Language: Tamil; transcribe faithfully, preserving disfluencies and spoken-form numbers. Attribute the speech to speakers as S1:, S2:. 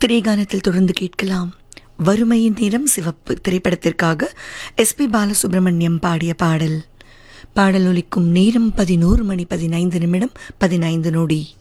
S1: திரைகானத்தில் தொடர்ந்து கேட்கலாம். வறுமையின் நிறம் சிவப்பு திரைப்படத்திற்காக எஸ் பி பாலசுப்ரமணியம் பாடிய பாடல். பாடல் ஒலிக்கும் நேரம் பதினோரு மணி பதினைந்து நிமிடம் பதினைந்து நொடி.